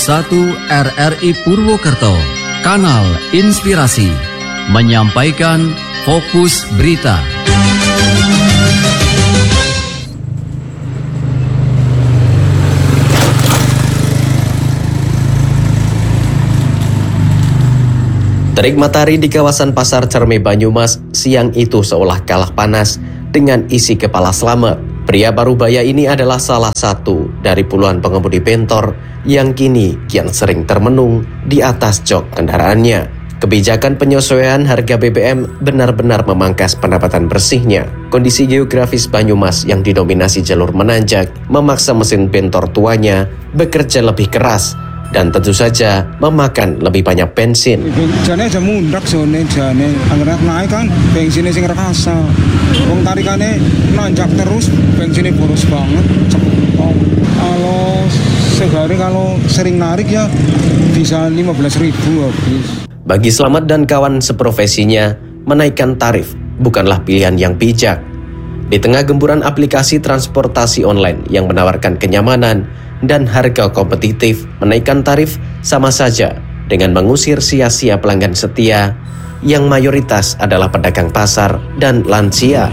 1 RRI Purwokerto, Kanal Inspirasi, menyampaikan Fokus Berita. Terik matahari di kawasan Pasar Cerme Banyumas siang itu seolah kalah panas dengan isi kepala selamat. Pria Parubaya ini adalah salah satu dari puluhan pengemudi bentor yang kini kian sering termenung di atas jok kendaraannya. Kebijakan penyesuaian harga BBM benar-benar memangkas pendapatan bersihnya. Kondisi geografis Banyumas yang didominasi jalur menanjak memaksa mesin bentor tuanya bekerja lebih keras dan tentu saja memakan lebih banyak bensin. Jane aja mundak jane anggaran naik kan bensinnya sing rekasa. Wong tarikane nanjak terus, bensinnya boros banget. Kalau sehari kalau sering narik ya bisa 15.000 habis. Bagi Slamet dan kawan seprofesinya, menaikkan tarif bukanlah pilihan yang bijak. Di tengah gempuran aplikasi transportasi online yang menawarkan kenyamanan dan harga kompetitif, menaikkan tarif sama saja dengan mengusir sia-sia pelanggan setia yang mayoritas adalah pedagang pasar dan lansia.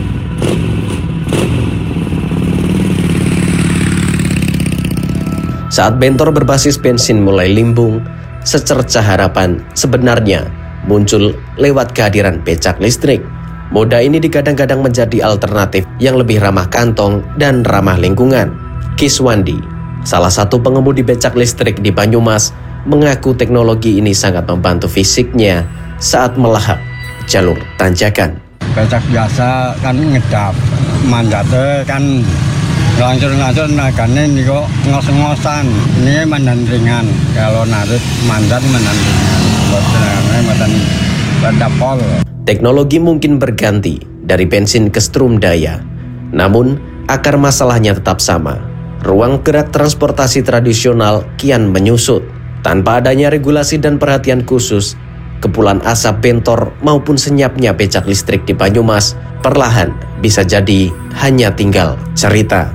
Saat bentor berbasis bensin mulai limbung, secercah harapan sebenarnya muncul lewat kehadiran becak listrik. Moda ini digadang-gadang menjadi alternatif yang lebih ramah kantong dan ramah lingkungan. Kiswandi, salah satu pengemudi becak listrik di Banyumas, mengaku teknologi ini sangat membantu fisiknya saat melahap jalur tanjakan. Becak biasa kan ngedap, manjatnya kan langsung naiknya ini kok ngos-ngosan. Ini mandan ringan, kalau narik mandan ringan. Buat senangnya mandan berdapol. Teknologi mungkin berganti dari bensin ke strum daya, namun akar masalahnya tetap sama. Ruang gerak transportasi tradisional kian menyusut. Tanpa adanya regulasi dan perhatian khusus, kepulan asap bentor maupun senyapnya becak listrik di Banyumas perlahan bisa jadi hanya tinggal cerita.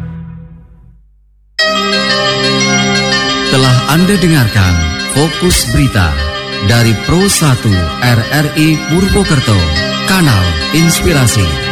Telah Anda dengarkan Fokus Berita dari Pro 1 RRI Purwokerto, Kanal Inspirasi.